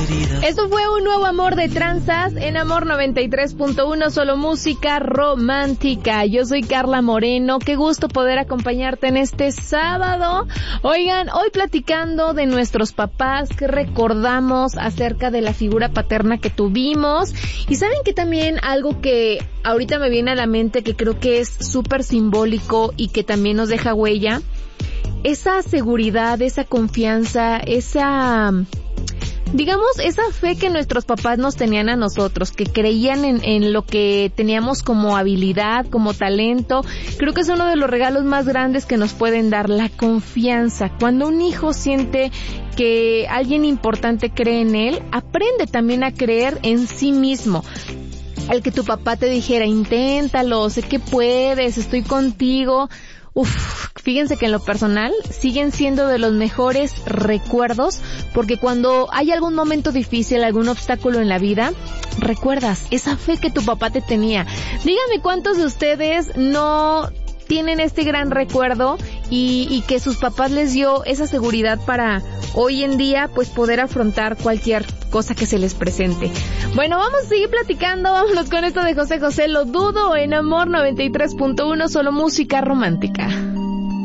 Esto fue un nuevo amor de tranzas en Amor 93.1, solo música romántica. Yo soy Carla Moreno, qué gusto poder acompañarte en este sábado. Oigan, hoy platicando de nuestros papás, que recordamos acerca de la figura paterna que tuvimos. Y saben que también algo que ahorita me viene a la mente, que creo que es súper simbólico y que también nos deja huella, esa seguridad, esa confianza, esa fe que nuestros papás nos tenían a nosotros, que creían en lo que teníamos como habilidad, como talento. Creo que es uno de los regalos más grandes que nos pueden dar, la confianza. Cuando un hijo siente que alguien importante cree en él, aprende también a creer en sí mismo. El que tu papá te dijera, inténtalo, sé que puedes, estoy contigo. Fíjense que en lo personal siguen siendo de los mejores recuerdos, porque cuando hay algún momento difícil, algún obstáculo en la vida, recuerdas esa fe que tu papá te tenía. Díganme cuántos de ustedes no tienen este gran recuerdo y que sus papás les dio esa seguridad para hoy en día pues poder afrontar cualquier cosa que se les presente. Bueno, vamos a seguir platicando, vámonos con esto de José José, Lo Dudo, en Amor 93.1, solo música romántica.